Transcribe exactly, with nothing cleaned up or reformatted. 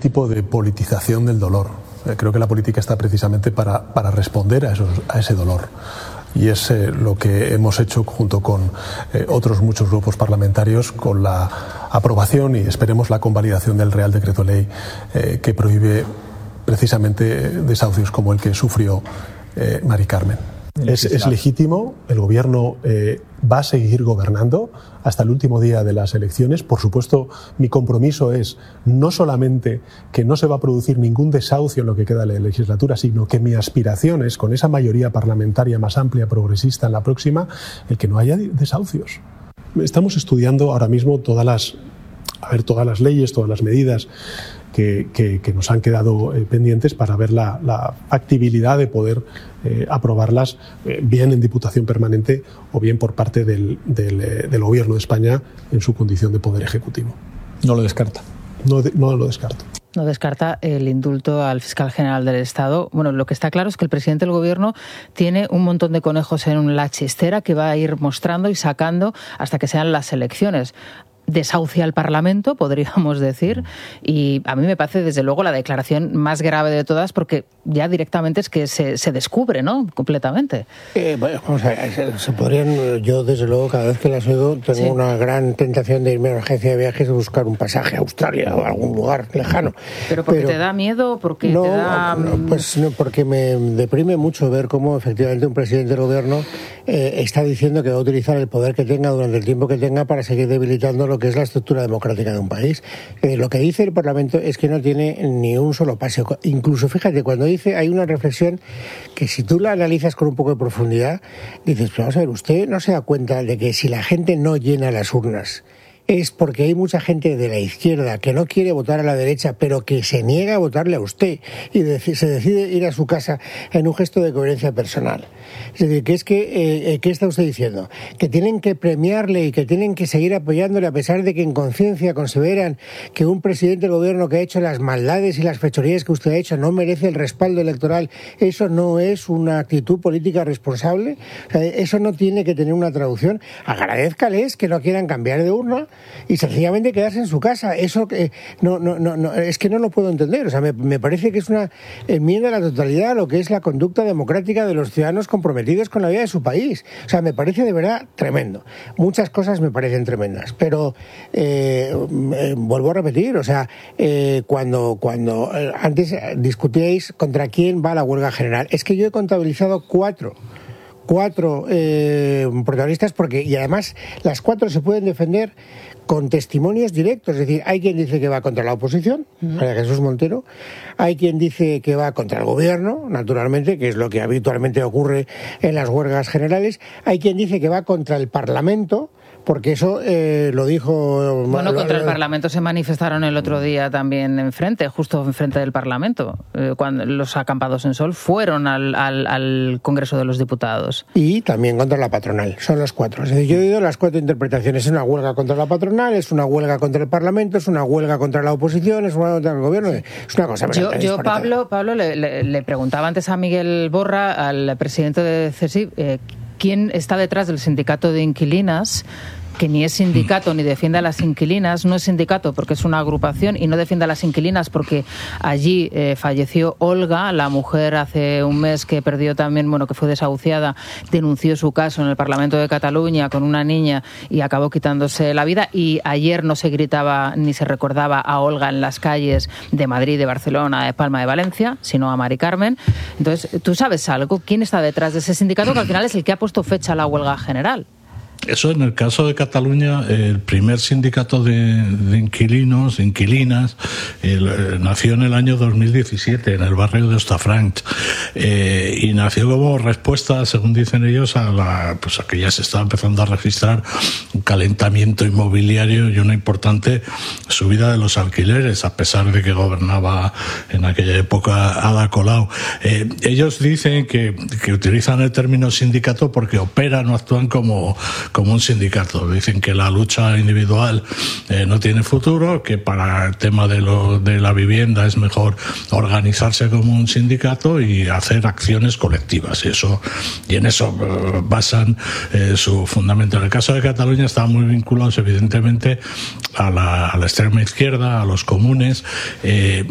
tipo de politización del dolor. Eh, creo que la política está precisamente para, para responder a, esos, a ese dolor. Y es eh, lo que hemos hecho junto con eh, otros muchos grupos parlamentarios con la aprobación y esperemos la convalidación del Real Decreto Ley eh, que prohíbe precisamente desahucios como el que sufrió eh, Mari Carmen. Es, es legítimo, el Gobierno eh, va a seguir gobernando hasta el último día de las elecciones. Por supuesto, mi compromiso es no solamente que no se va a producir ningún desahucio en lo que queda de la legislatura, sino que mi aspiración es, con esa mayoría parlamentaria más amplia, progresista en la próxima, el que no haya desahucios. Estamos estudiando ahora mismo todas las, a ver, todas las leyes, todas las medidas que, que, que nos han quedado eh, pendientes para ver la, la factibilidad de poder eh, aprobarlas eh, bien en Diputación Permanente o bien por parte del, del, eh, del Gobierno de España en su condición de Poder Ejecutivo. No lo descarta. No, de, no lo descarto. No descarta el indulto al fiscal general del Estado. Bueno, lo que está claro es que el presidente del Gobierno tiene un montón de conejos en la chistera que va a ir mostrando y sacando hasta que sean las elecciones. Desahucia al Parlamento, podríamos decir, y a mí me parece desde luego la declaración más grave de todas porque ya directamente es que se, se descubre, ¿no? Completamente. Eh, bueno, vamos a ver, se podrían, yo desde luego cada vez que las oigo tengo sí. una gran tentación de irme a una agencia de viajes y buscar un pasaje a Australia o a algún lugar lejano. ¿Pero porque Pero, te da miedo? Porque no, te da... no, pues no, porque me deprime mucho ver cómo efectivamente un presidente del Gobierno eh, está diciendo que va a utilizar el poder que tenga durante el tiempo que tenga para seguir debilitando lo que es la estructura democrática de un país. Eh, lo que dice el Parlamento es que no tiene ni un solo pase. Incluso, fíjate, cuando dice, hay una reflexión que si tú la analizas con un poco de profundidad, dices, pues vamos a ver, usted no se da cuenta de que si la gente no llena las urnas es porque hay mucha gente de la izquierda que no quiere votar a la derecha, pero que se niega a votarle a usted y se decide ir a su casa en un gesto de coherencia personal. Es decir, que es que, eh, ¿qué está usted diciendo? Que tienen que premiarle y que tienen que seguir apoyándole a pesar de que en conciencia consideran que un presidente del Gobierno que ha hecho las maldades y las fechorías que usted ha hecho no merece el respaldo electoral. ¿Eso no es una actitud política responsable? O sea, eso no tiene que tener una traducción. Agradézcales que no quieran cambiar de urna y sencillamente quedarse en su casa. Eso que no, no, no, no, es que no lo puedo entender. O sea, me, me parece que es una enmienda a la totalidad a lo que es la conducta democrática de los ciudadanos comprometidos con la vida de su país. O sea, me parece de verdad tremendo. Muchas cosas me parecen tremendas, pero eh, eh, vuelvo a repetir, o sea, eh, cuando, cuando eh, antes discutíais contra quién va la huelga general, es que yo he contabilizado cuatro cuatro eh, protagonistas porque y además las cuatro se pueden defender con testimonios directos, es decir, hay quien dice que va contra la oposición, María Jesús Montero, hay quien dice que va contra el Gobierno, naturalmente, que es lo que habitualmente ocurre en las huelgas generales, hay quien dice que va contra el Parlamento, porque eso eh, lo dijo... Bueno, lo, contra lo, el Parlamento se manifestaron el otro día también enfrente, justo enfrente del Parlamento. Eh, cuando los acampados en Sol fueron al, al, al Congreso de los Diputados. Y también contra la patronal, son los cuatro. Es decir, yo he oído las cuatro interpretaciones. Es una huelga contra la patronal, es una huelga contra el Parlamento, es una huelga contra la oposición, es una huelga contra el Gobierno. Es una cosa... Yo, yo Pablo, Pablo le, le, le preguntaba antes a Miguel Borra, al presidente de CESIF, eh, ¿quién está detrás del sindicato de inquilinas? Que ni es sindicato ni defiende a las inquilinas, no es sindicato porque es una agrupación y no defiende a las inquilinas porque allí eh, falleció Olga, la mujer hace un mes que perdió también, bueno, que fue desahuciada, denunció su caso en el Parlamento de Cataluña con una niña y acabó quitándose la vida, y ayer no se gritaba ni se recordaba a Olga en las calles de Madrid, de Barcelona, de Palma, de Valencia, sino a Mari Carmen. Entonces, ¿tú sabes algo? ¿Quién está detrás de ese sindicato que al final es el que ha puesto fecha a la huelga general? Eso en el caso de Cataluña, el primer sindicato de, de inquilinos, de inquilinas, el, nació en el año dos mil diecisiete en el barrio de Hostafrancs eh, y nació como respuesta, según dicen ellos, a la, pues a que ya se estaba empezando a registrar un calentamiento inmobiliario y una importante subida de los alquileres, a pesar de que gobernaba en aquella época Ada Colau. Eh, ellos dicen que, que utilizan el término sindicato porque operan o actúan como como un sindicato. Dicen que la lucha individual eh, no tiene futuro, que para el tema de, lo, de la vivienda es mejor organizarse como un sindicato y hacer acciones colectivas. Y, eso, y en eso eh, basan eh, su fundamento. En el caso de Cataluña están muy vinculados evidentemente a la, a la extrema izquierda, a los comunes, eh,